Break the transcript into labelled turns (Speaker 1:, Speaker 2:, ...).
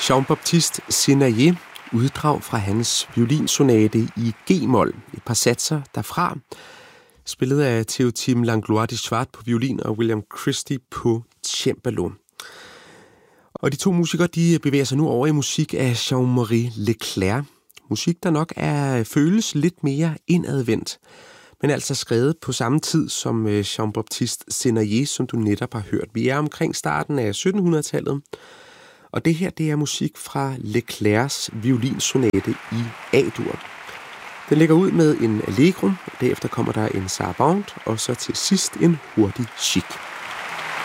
Speaker 1: Jean-Baptiste Senaillé, uddrag fra hans violinsonate i G-mol, et par satser derfra, spillet af Théotime Langlois de Schwartz på violin og William Christie på cembalo. Og de to musikere, de bevæger sig nu over i musik af Jean-Marie Leclerc. Musik, der nok føles lidt mere indadvendt, men altså skrevet på samme tid som Jean-Baptiste Senaillé, som du netop har hørt. Vi er omkring starten af 1700-tallet, og det her, det er musik fra Leclercs violinsonate i A-dur. Den lægger ud med en allegro, derefter kommer der en sarabande, og så til sidst en hurtig chic.